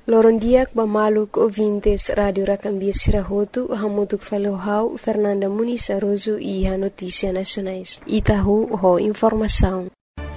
Lorondiak bamaluk ouvintes Radio Racambia Sirahotu, hamutuk falohau Fernanda Muniz Aroso e a Notícia Nacionais. Itahu ho informação.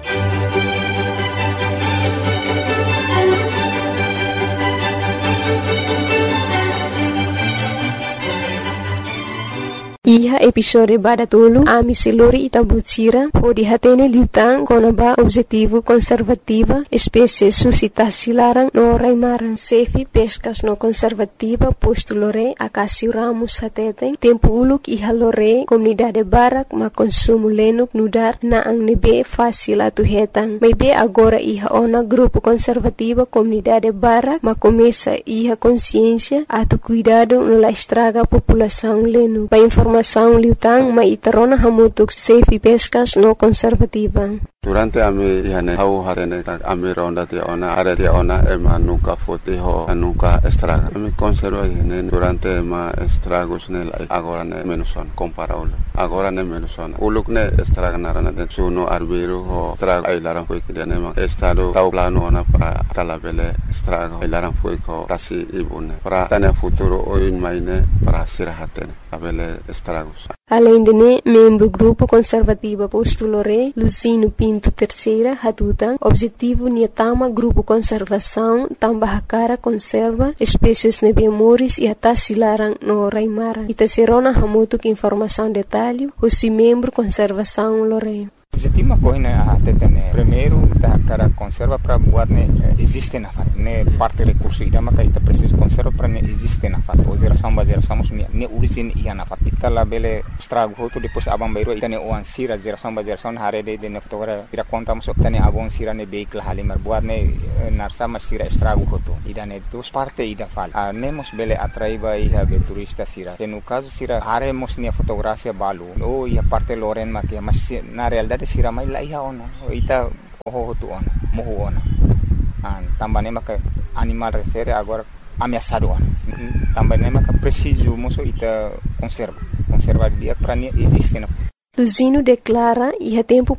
Iha episode badatulu ami selori Itabutira ho dihatene liutang konaba objetivo conservativa espécie suscitasi larang no raimaran sefi pescas no conservativa posto lore akasi ramus hateten tempo uluk iha lore comunidade barak ma consumo lenuk nudar na ang nebe fácil atu hetang maybe agora iha ona grupo conservativa comunidade barak ma começa iha consciência atu cuidado no la estraga população lenu pa informação liutang maitarona hamutuk safe pescas no conservativa. Durante ami ihane hau hatene ami ronda te ona are te ona ema nuka fote ho nuka estraga ami conserva ihane durante ema estragos ne agora ne menuson comparable agora ne menuson uluk ne estraga narana de suno arbero ho estraga ai laran foi que ne ma estado tau plano ona para talabele estraga ai laran foi ko tasi ibune para tane futuro oin maine para sirahatene abele estragos. Além de membro grupo conservativa postulore Lucino Pinto Terceira Hatuta objetivo niatama grupo conservação tambah cara conserva espécies nebemoris e atasilarang no raimara itaserona hamutuk informação detalhe o membro conservação lore. Objetivo coisa a tetene primeiro da cara conserva para buat ne existe na fat ne parte recurso ida maka ita preciso conserva para ne existe na fat o geração ne origin ia na fat ita labele estrago hoto depois abang bairo ita ne oan sira geração hare de ne fotogra ira conta mas tane abon sira ne beik la halimar buat ne narsa mas sira estrago hoto ida ne dos parte ida fal nemos bele atraiba ia be turista sira no caso sira hare mos ne fotografia balu o ia parte loren makia mas na realidade sira mai la iha ona ita hotu ona mohu ona tambane maka animal refere agora ameaçado ona tambane maka preciso moço ita conserva dia para existe na Luzino declara iha tempo